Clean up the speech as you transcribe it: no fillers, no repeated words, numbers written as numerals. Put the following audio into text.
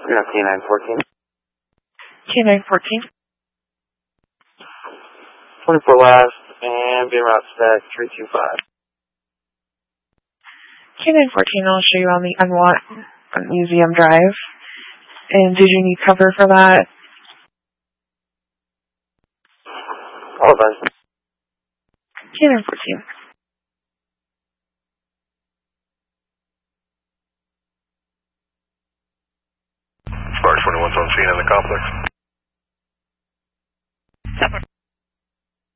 Yeah, K914. K914. 24 last, and being route spec 325. K914, I'll show you on the Unwat Museum Drive. And did you need cover for that? All done. K914. Spark 21's on scene in the complex.